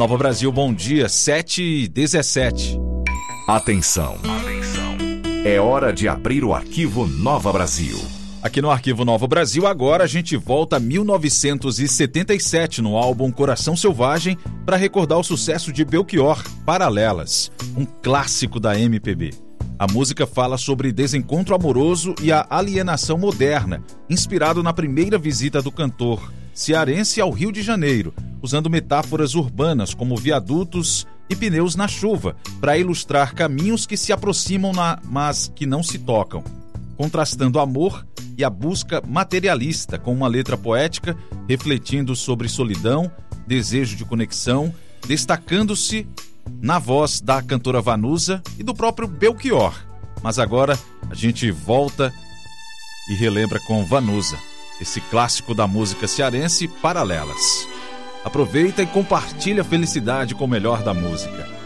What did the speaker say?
Nova Brasil, bom dia, 7h17. Atenção. É hora de abrir o arquivo Nova Brasil. Aqui no Arquivo Nova Brasil, agora a gente volta a 1977 no álbum Coração Selvagem para recordar o sucesso de Belchior, Paralelas, um clássico da MPB. A música fala sobre desencontro amoroso e a alienação moderna, inspirado na primeira visita do cantor cearense ao Rio de Janeiro, usando metáforas urbanas como viadutos e pneus na chuva, para ilustrar caminhos que se aproximam, mas que não se tocam, contrastando amor e a busca materialista com uma letra poética refletindo sobre solidão, desejo de conexão, destacando-se na voz da cantora Vanusa e do próprio Belchior. Mas agora a gente volta e relembra com Vanusa, esse clássico da música cearense, Paralelas. Aproveita e compartilha a felicidade com o melhor da música.